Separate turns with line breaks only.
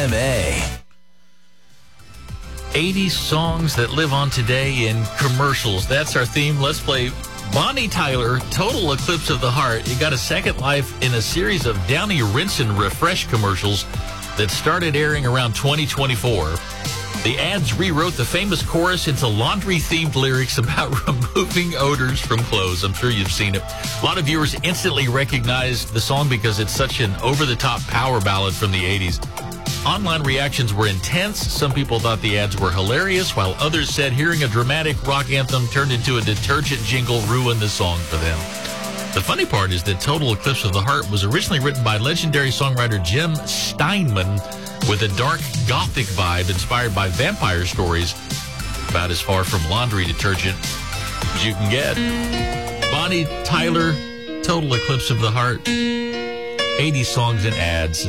WMMA.
80 songs that live on today in commercials. That's our theme. Let's play Bonnie Tyler, Total Eclipse of the Heart. It got a second life in a series of Downy Rinse and Refresh commercials that started airing around 2024. The ads rewrote the famous chorus into laundry-themed lyrics about removing odors from clothes. I'm sure you've seen it. A lot of viewers instantly recognized the song because it's such an over-the-top power ballad from the 80s. Online reactions were intense. Some people thought the ads were hilarious, while others said hearing a dramatic rock anthem turned into a detergent jingle ruined the song for them. The funny part is that Total Eclipse of the Heart was originally written by legendary songwriter Jim Steinman with a dark gothic vibe inspired by vampire stories, about as far from laundry detergent as you can get. Bonnie Tyler, Total Eclipse of the Heart, 80 songs and ads.